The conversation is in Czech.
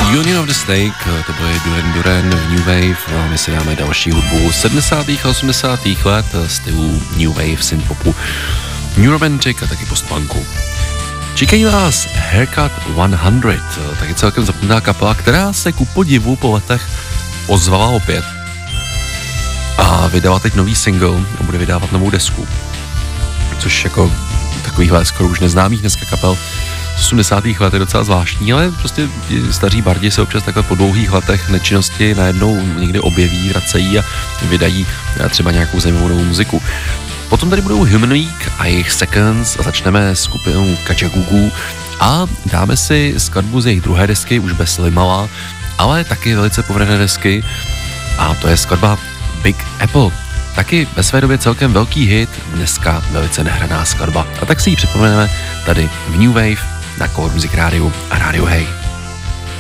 Union of the Snake, to byly Duran Duran v New Wave, a my si dáme další hudbu 70. a 80. let stylu New Wave, synthpopu, New Romantic a taky postpunku. Čekají vás Haircut 100, taky celkem zapomněná kapela, která se ku podivu po letech ozvala opět a vydala teď nový single a bude vydávat novou desku, což jako takovýhle skoro už neznámých dneska kapel z 80. let je docela zvláštní, ale prostě staří bardi se občas takhle po dlouhých letech nečinnosti najednou někde objeví, vracejí a vydají třeba nějakou zajímavou novou muziku. Potom tady budou Human Week a jejich Seconds a začneme s skupinou Kajagoogoo a dáme si skladbu z jejich druhé desky, už bez Limala, ale taky velice povedené desky a to je skladba Big Apple. Taky ve své době celkem velký hit, dneska velice nehraná skladba. A tak si ji připomeneme tady v New Wave na Color Music Rádiu a Rádiu Hey.